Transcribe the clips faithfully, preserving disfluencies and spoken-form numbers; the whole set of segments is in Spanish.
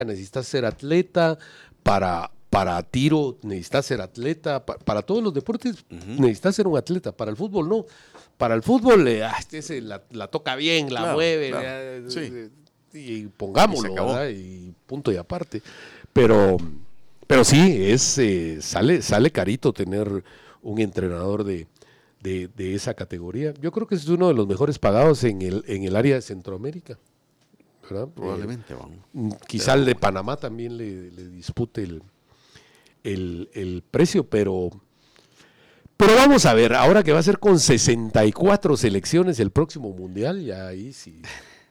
necesitas ser atleta, para, para tiro necesitas ser atleta, para, para todos los deportes uh-huh. necesitas ser un atleta, para el fútbol no. Para el fútbol, eh, ah, este se la, la toca bien, la claro, mueve, claro. eh, sí. eh, y pongámoslo, y, ¿verdad? Y punto y aparte. Pero, pero sí, es eh, sale, sale carito tener un entrenador de, de, de esa categoría. Yo creo que es uno de los mejores pagados en el, en el área de Centroamérica. ¿Verdad? Probablemente, eh, vamos. Quizá el de Panamá también le, le dispute el, el, el precio, pero, pero vamos a ver, ahora que va a ser con sesenta y cuatro selecciones el próximo Mundial, ya ahí sí.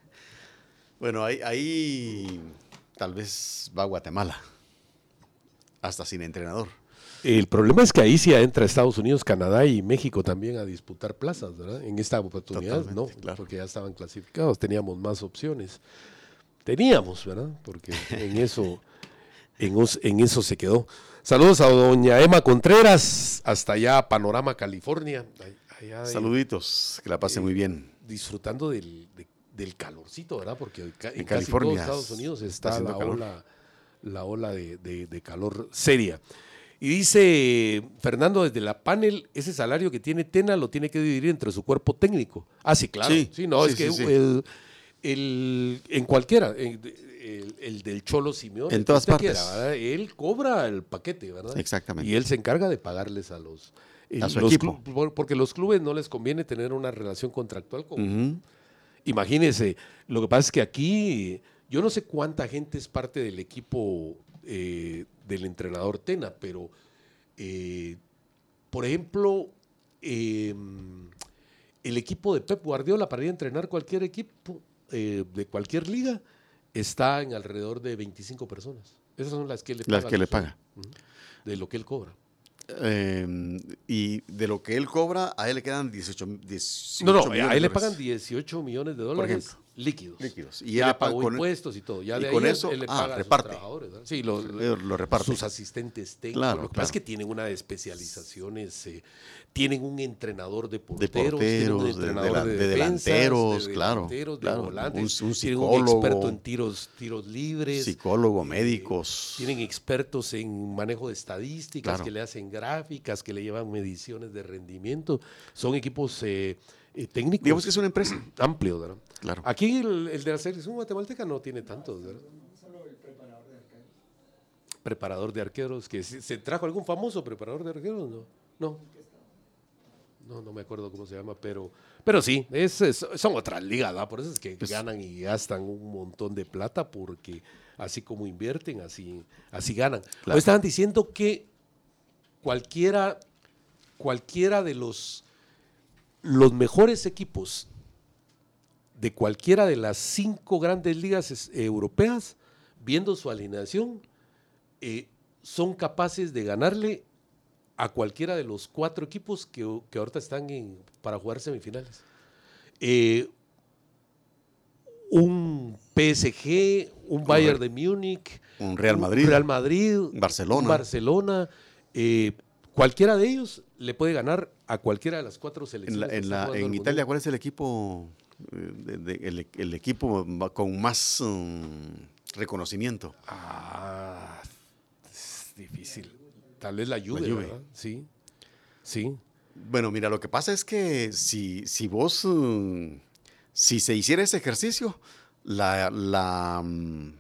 Bueno, ahí, ahí tal vez va Guatemala, hasta sin entrenador. El problema es que ahí sí entra Estados Unidos, Canadá y México también a disputar plazas, ¿verdad? En esta oportunidad, no, claro. Porque ya estaban clasificados, teníamos más opciones. Teníamos, ¿verdad? Porque en eso, en, os, en eso se quedó. Saludos a doña Emma Contreras, hasta allá, Panorama, California. Allá, Saluditos, que la pase eh, muy bien. Disfrutando del, de, del calorcito, ¿verdad? Porque en, en California, casi todos Estados Unidos está, está la, ola, la ola de, de, de calor seria. Y dice Fernando desde la panel, ese salario que tiene Tena lo tiene que dividir entre su cuerpo técnico. Ah, sí, claro. Sí, sí no, sí, es sí, que sí. El, el, en cualquiera, el, el, el del Cholo Simeone, en todas partes. Quiera, él cobra el paquete, ¿verdad? Exactamente. Y él se encarga de pagarles a los... A su los equipo. Club, porque los clubes no les conviene tener una relación contractual con... Uh-huh. Imagínense, lo que pasa es que aquí, yo no sé cuánta gente es parte del equipo... Eh, del entrenador Tena, pero eh, por ejemplo eh, el equipo de Pep Guardiola para ir a entrenar cualquier equipo eh, de cualquier liga está en alrededor de veinticinco personas. Esas son las que le las que le paga de lo que él cobra. Eh, y de lo que él cobra, a él le quedan dieciocho, dieciocho no, no, millones a él le pagan dieciocho millones de dólares líquidos. líquidos. Y ya pagó impuestos y todo. Ya y de con ahí eso, él, él le ah, paga reparte. A sus trabajadores. ¿verdad? Sí, lo, lo, lo reparte. Sus asistentes técnicos. Claro, lo que claro. pasa es que tienen una de especializaciones. Eh, tienen un entrenador de porteros, de, porteros, un entrenador de, de, de, de defensas, delanteros, de, de claro, delanteros, de claro. volantes. Un, un tienen psicólogo. un experto en tiros, tiros libres. Psicólogo, médicos. Eh, tienen expertos en manejo de estadísticas, claro. que le hacen gráficas, que le llevan mediciones de rendimiento. Son equipos... Eh, Eh, técnicos. Digamos que es una empresa amplio, ¿verdad? Claro. Aquí el, el de la selección guatemalteca no tiene tantos, ¿verdad? Solo el preparador de arqueros. Preparador de arqueros, que se, se trajo algún famoso preparador de arqueros, ¿no? No. No, no me acuerdo cómo se llama, pero, pero sí, es, es, son otras ligas, ¿verdad? Por eso es que pues, ganan y gastan un montón de plata, porque así como invierten, así, así ganan. Claro. Hoy estaban diciendo que cualquiera, cualquiera de los Los mejores equipos de cualquiera de las cinco grandes ligas eh, europeas, viendo su alineación, eh, son capaces de ganarle a cualquiera de los cuatro equipos que, que ahorita están en, para jugar semifinales. Eh, un P S G, un Bayern de Múnich, un Real Madrid, un Real Madrid, Barcelona, un Barcelona eh, cualquiera de ellos le puede ganar a cualquiera de las cuatro selecciones. En, la, en, la, en Italia, ¿cuál es el equipo de, de, el, el equipo con más um, reconocimiento? Ah, es difícil. Tal vez la Juve, la Juve. ¿verdad? Sí, sí. Bueno, mira, lo que pasa es que si, si vos, um, si se hiciera ese ejercicio, la, la, um,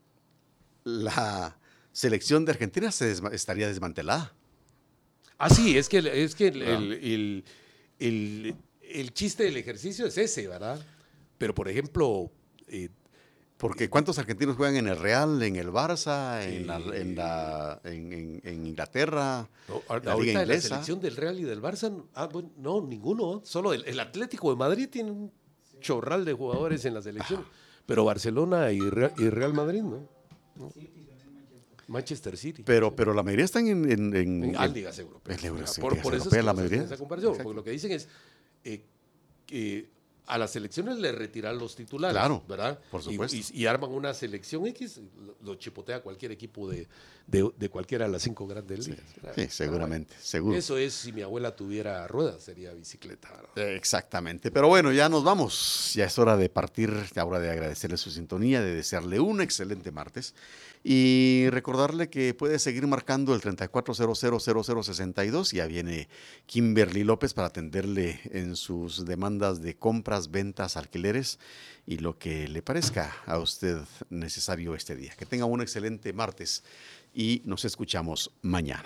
la selección de Argentina se desma, estaría desmantelada. Ah, sí, es que, es que el, el, el, el, el chiste del ejercicio es ese, ¿verdad? Pero, por ejemplo... Eh, Porque ¿cuántos argentinos juegan en el Real, en el Barça, en, eh, la, en, la, en, en, en Inglaterra, no, la Liga Inglesa? La selección del Real y del Barça, ah, bueno, no, ninguno. Solo el, el Atlético de Madrid tiene un chorral de jugadores en la selección. Ah. Pero Barcelona y Real, y Real Madrid, ¿no? ¿no? Sí. Manchester City. Pero, pero la mayoría están en... En, en, en, en ligas europeas. En Euro, sí, por, ligas por eso europeas, es que la mayoría. Esa comparación, porque lo que dicen es eh, que a las selecciones le retiran los titulares, Claro, ¿verdad? por supuesto. Y, y, y arman una selección X, lo, lo chipotea cualquier equipo de, de, de cualquiera de las cinco grandes ligas. Sí, sí, seguramente, seguro. Eso es, si mi abuela tuviera ruedas, sería bicicleta, ¿verdad? Exactamente, pero bueno, ya nos vamos, ya es hora de partir, ya hora de agradecerle su sintonía, de desearle un excelente martes y recordarle que puede seguir marcando el treinta y cuatro cero cero cero cero sesenta y dos, ya viene Kimberly López para atenderle en sus demandas de compras, ventas, alquileres y lo que le parezca a usted necesario este día. Que tenga un excelente martes y nos escuchamos mañana.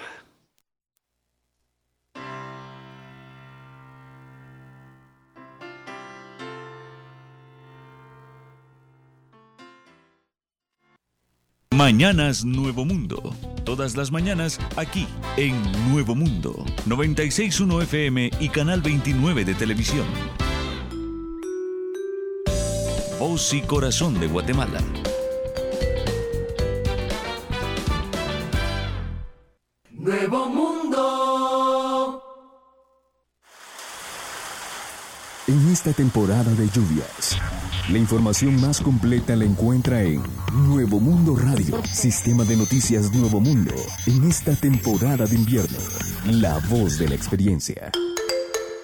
Mañanas Nuevo Mundo. Todas las mañanas aquí en Nuevo Mundo. noventa y seis punto uno F M y Canal veintinueve de televisión. Voz y corazón de Guatemala. Nuevo Mundo. En esta temporada de lluvias, la información más completa la encuentra en Nuevo Mundo Radio, sistema de noticias Nuevo Mundo. En esta temporada de invierno, la voz de la experiencia.